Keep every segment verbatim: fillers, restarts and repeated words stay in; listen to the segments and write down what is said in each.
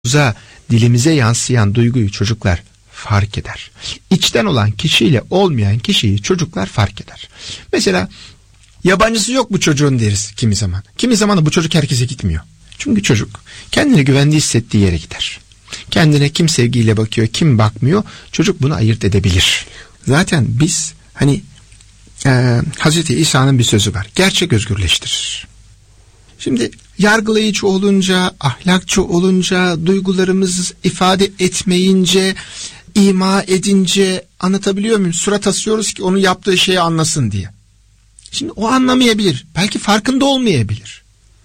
dilimize yansıyan duyguyu çocuklar fark eder. İçten olan kişiyle olmayan kişiyi çocuklar fark eder. Mesela yabancısı yok bu çocuğun deriz kimi zaman. Kimi zaman da bu çocuk herkese gitmiyor. Çünkü çocuk kendini güvende hissettiği yere gider. Kendine kim sevgiyle bakıyor, kim bakmıyor, çocuk bunu ayırt edebilir. Zaten biz hani e, Hazreti İsa'nın bir sözü var. Gerçek özgürleştirir. Şimdi yargılayıcı olunca, ahlakçı olunca, duygularımızı ifade etmeyince, ima edince, anlatabiliyor muyum? Surat asıyoruz ki onun yaptığı şeyi anlasın diye. Şimdi o anlamayabilir. Belki farkında olmayabilir.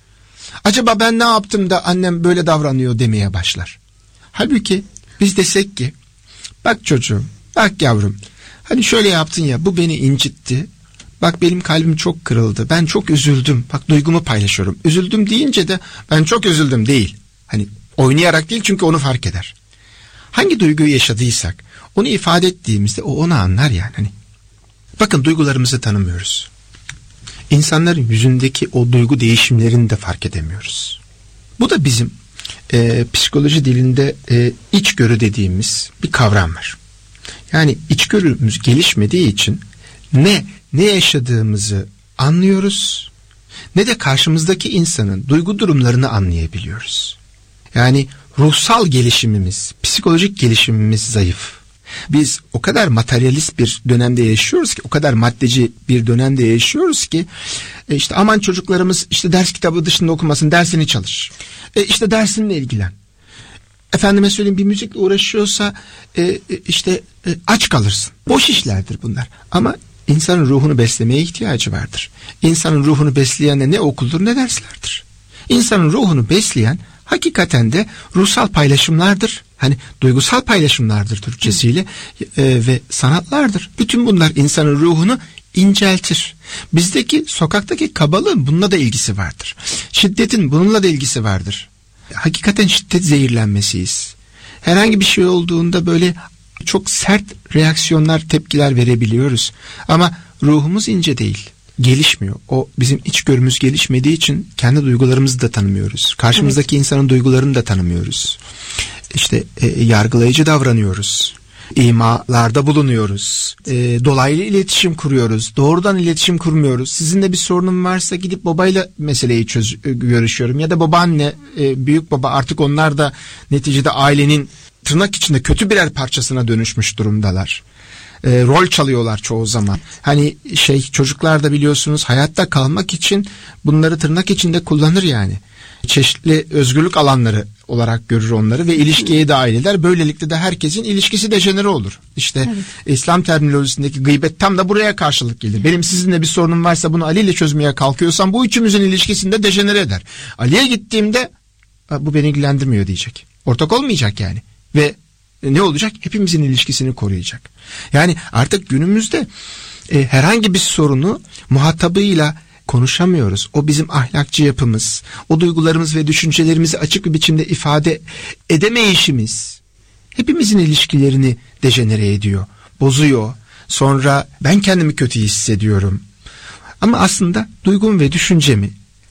Acaba ben ne yaptım da annem böyle davranıyor demeye başlar. Halbuki biz desek ki, bak çocuğum, bak yavrum, hani şöyle yaptın ya, bu beni incitti. Bak benim kalbim çok kırıldı. Ben çok üzüldüm. Bak duygumu paylaşıyorum. Üzüldüm deyince de ben çok üzüldüm değil. Hani oynayarak değil, çünkü onu fark eder. Hangi duyguyu yaşadıysak onu ifade ettiğimizde o onu anlar yani. Hani. Bakın duygularımızı tanımıyoruz. İnsanların yüzündeki o duygu değişimlerini de fark edemiyoruz. Bu da bizim e, psikoloji dilinde e, içgörü dediğimiz bir kavram var. Yani içgörümüz gelişmediği için ne ne yaşadığımızı anlıyoruz, ne de karşımızdaki insanın duygu durumlarını anlayabiliyoruz. Yani ruhsal gelişimimiz, psikolojik gelişimimiz zayıf. Biz o kadar materyalist bir dönemde yaşıyoruz ki, o kadar maddeci bir dönemde yaşıyoruz ki, e işte aman çocuklarımız işte ders kitabı dışında okumasın, dersini çalış. E işte dersinle ilgilen. Efendime söyleyeyim, bir müzikle uğraşıyorsa e, işte e, aç kalırsın. Boş işlerdir bunlar. Ama İnsanın ruhunu beslemeye ihtiyacı vardır. İnsanın ruhunu besleyen de ne okuldur ne derslerdir. İnsanın ruhunu besleyen hakikaten de ruhsal paylaşımlardır. Hani duygusal paylaşımlardır Türkçesiyle e, ve sanatlardır. Bütün bunlar insanın ruhunu inceltir. Bizdeki sokaktaki kabalığın bununla da ilgisi vardır. Şiddetin bununla da ilgisi vardır. Hakikaten şiddet zehirlenmesiyiz. Herhangi bir şey olduğunda böyle çok sert reaksiyonlar, tepkiler verebiliyoruz. Ama ruhumuz ince değil, gelişmiyor. O bizim içgörümüz gelişmediği için kendi duygularımızı da tanımıyoruz. Karşımızdaki evet. insanın duygularını da tanımıyoruz. İşte e, yargılayıcı davranıyoruz. İmalarda bulunuyoruz. E, dolaylı iletişim kuruyoruz. Doğrudan iletişim kurmuyoruz. Sizinle bir sorunum varsa gidip babayla meseleyi çöz, e, görüşüyorum. Ya da babaanne, e, büyük baba, artık onlar da neticede ailenin tırnak içinde kötü birer parçasına dönüşmüş durumdalar. E, rol çalıyorlar çoğu zaman. Hani şey, çocuklar da biliyorsunuz hayatta kalmak için bunları tırnak içinde kullanır yani. Çeşitli özgürlük alanları olarak görür onları ve ilişkiye dahil eder. Böylelikle de herkesin ilişkisi dejenere olur. İşte evet. İslam terminolojisindeki gıybet tam da buraya karşılık gelir. Benim sizinle bir sorunum varsa bunu Ali ile çözmeye kalkıyorsam bu üçümüzün ilişkisini de dejenere eder. Ali'ye gittiğimde bu beni ilgilendirmiyor diyecek. Ortak olmayacak yani. Ve ne olacak? Hepimizin ilişkisini koruyacak. Yani artık günümüzde e, herhangi bir sorunu muhatabıyla konuşamıyoruz. O bizim ahlakçı yapımız, o duygularımız ve düşüncelerimizi açık bir biçimde ifade edemeyişimiz hepimizin ilişkilerini dejenere ediyor, bozuyor. Sonra ben kendimi kötü hissediyorum. Ama aslında duygum ve düşüncemi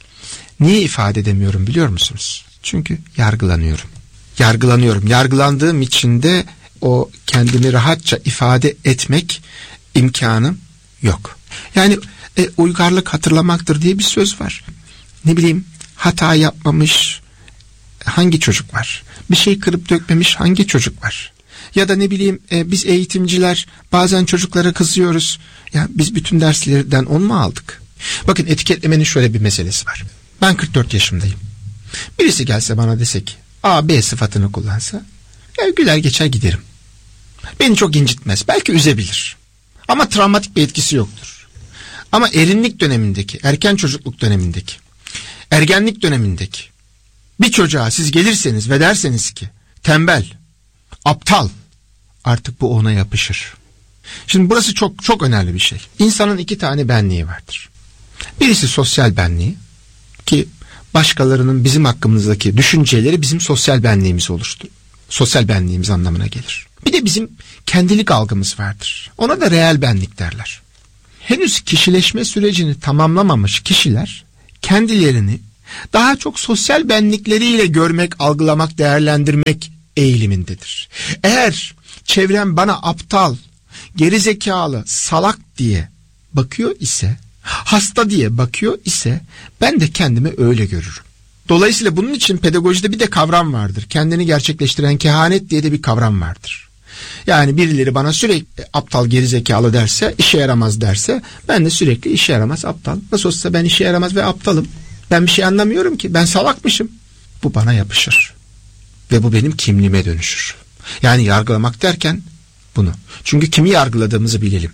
niye ifade edemiyorum biliyor musunuz? Çünkü yargılanıyorum. Yargılanıyorum. Yargılandığım için de o kendimi rahatça ifade etmek imkanım yok. Yani e, uygarlık hatırlamaktır diye bir söz var. Ne bileyim, hata yapmamış hangi çocuk var? Bir şey kırıp dökmemiş hangi çocuk var? Ya da ne bileyim e, biz eğitimciler bazen çocuklara kızıyoruz. Ya biz bütün derslerden on mu aldık? Bakın, etiketlemenin şöyle bir meselesi var. Ben kırk dört yaşındayım. Birisi gelse bana dese ki A, B sıfatını kullansa, ya güler geçer giderim. Beni çok incitmez. Belki üzebilir. Ama travmatik bir etkisi yoktur. Ama erinlik dönemindeki, erken çocukluk dönemindeki, ergenlik dönemindeki bir çocuğa siz gelirseniz ve derseniz ki tembel, aptal, artık bu ona yapışır. Şimdi burası çok çok önemli bir şey. İnsanın iki tane benliği vardır. Birisi sosyal benliği, ki başkalarının bizim hakkımızdaki düşünceleri bizim sosyal benliğimiz oluştu. Sosyal benliğimiz anlamına gelir. Bir de bizim kendilik algımız vardır. Ona da reel benlik derler. Henüz kişileşme sürecini tamamlamamış kişiler kendilerini daha çok sosyal benlikleriyle görmek, algılamak, değerlendirmek eğilimindedir. Eğer çevrem bana aptal, gerizekalı, salak diye bakıyor ise, hasta diye bakıyor ise ben de kendimi öyle görürüm. Dolayısıyla bunun için pedagojide bir de kavram vardır. Kendini gerçekleştiren kehanet diye de bir kavram vardır. Yani birileri bana sürekli aptal, gerizekalı derse, işe yaramaz derse, ben de sürekli işe yaramaz, aptal. Nasıl olsa ben işe yaramaz ve aptalım. Ben bir şey anlamıyorum ki, ben salakmışım. Bu bana yapışır. Ve bu benim kimliğime dönüşür. Yani yargılamak derken bunu. Çünkü kimi yargıladığımızı bilelim.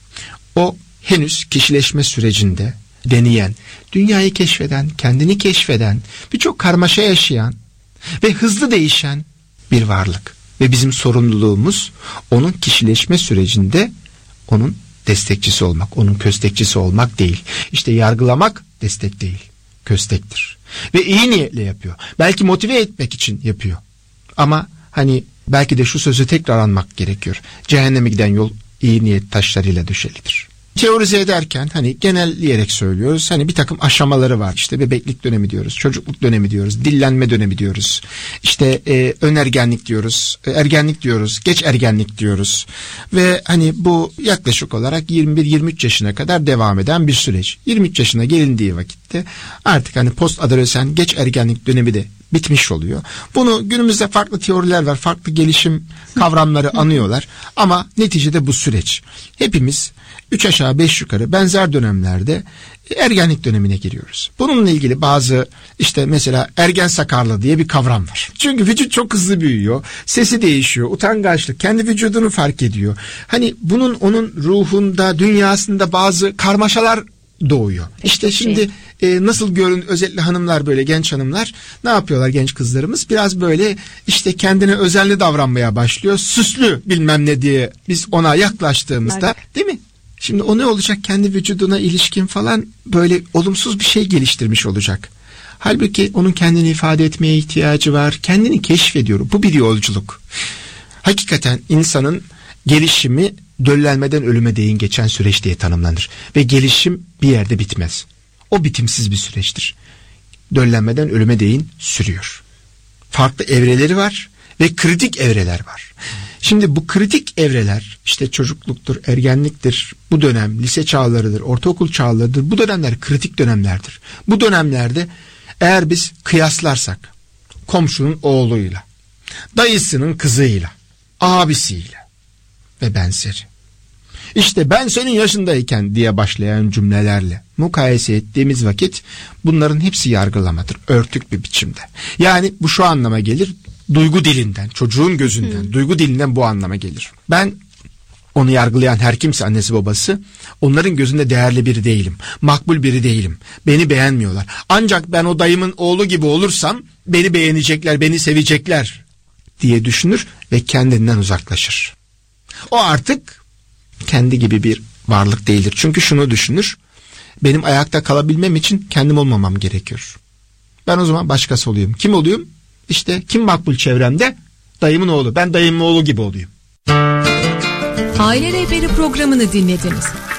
O henüz kişileşme sürecinde deneyen, dünyayı keşfeden, kendini keşfeden, birçok karmaşa yaşayan ve hızlı değişen bir varlık. Ve bizim sorumluluğumuz onun kişileşme sürecinde onun destekçisi olmak, onun köstekçisi olmak değil. İşte yargılamak destek değil, köstektir. Ve iyi niyetle yapıyor. Belki motive etmek için yapıyor. Ama hani belki de şu sözü tekrar anmak gerekiyor. Cehenneme giden yol iyi niyet taşlarıyla döşelidir. Teorize ederken hani genelleyerek söylüyoruz. Hani bir takım aşamaları var. İşte bebeklik dönemi diyoruz, çocukluk dönemi diyoruz, dillenme dönemi diyoruz. İşte e, önergenlik diyoruz, ergenlik diyoruz, geç ergenlik diyoruz. Ve hani bu yaklaşık olarak yirmi bir yirmi üç yaşına kadar devam eden bir süreç. yirmi üç yaşına gelindiği vakitte artık hani post adolesan, geç ergenlik dönemi de bitmiş oluyor. Bunu günümüzde farklı teoriler var, farklı gelişim kavramları anıyorlar. Ama neticede bu süreç. Hepimiz üç aşağı beş yukarı benzer dönemlerde ergenlik dönemine giriyoruz. Bununla ilgili bazı işte mesela ergen sakarlığı diye bir kavram var. Çünkü vücut çok hızlı büyüyor, sesi değişiyor, utangaçlık, kendi vücudunu fark ediyor. Hani bunun onun ruhunda, dünyasında bazı karmaşalar doğuyor. İşte şimdi e, nasıl görün özellikle hanımlar, böyle genç hanımlar ne yapıyorlar, genç kızlarımız biraz böyle işte kendine özenli davranmaya başlıyor. Süslü bilmem ne diye biz ona yaklaştığımızda, değil mi? Şimdi o ne olacak? Kendi vücuduna ilişkin falan böyle olumsuz bir şey geliştirmiş olacak. Halbuki onun kendini ifade etmeye ihtiyacı var. Kendini keşfediyor. Bu bir yolculuk. Hakikaten insanın gelişimi döllenmeden ölüme değin geçen süreç diye tanımlanır. Ve gelişim bir yerde bitmez. O bitimsiz bir süreçtir. Döllenmeden ölüme değin sürüyor. Farklı evreleri var ve kritik evreler var. Şimdi bu kritik evreler işte çocukluktur, ergenliktir, bu dönem lise çağlarıdır, ortaokul çağlarıdır. Bu dönemler kritik dönemlerdir. Bu dönemlerde eğer biz kıyaslarsak komşunun oğluyla, dayısının kızıyla, abisiyle ve benzeri, İşte ben senin yaşındayken diye başlayan cümlelerle mukayese ettiğimiz vakit bunların hepsi yargılamadır, örtük bir biçimde. Yani bu şu anlama gelir, duygu dilinden, çocuğun gözünden, hmm. duygu dilinden bu anlama gelir. Ben onu yargılayan her kimse, annesi babası, onların gözünde değerli biri değilim, makbul biri değilim, beni beğenmiyorlar. Ancak ben o dayımın oğlu gibi olursam beni beğenecekler, beni sevecekler diye düşünür ve kendinden uzaklaşır. O artık kendi gibi bir varlık değildir. Çünkü şunu düşünür, benim ayakta kalabilmem için kendim olmamam gerekiyor. Ben o zaman başkası olayım. Kim olayım? İşte kim makbul çevremde? Dayımın oğlu. Ben dayımın oğlu gibi olayım. Aile Rehberi programını dinlediniz.